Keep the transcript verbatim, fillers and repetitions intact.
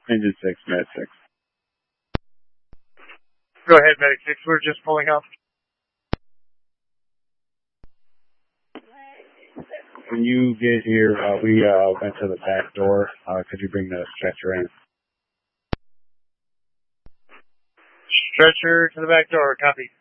Engine six, Med six. Go ahead, Medic six. We're just pulling up. When you get here, uh, we uh, went to the back door. Uh, could you bring the stretcher in? Stretcher to the back door. Copy.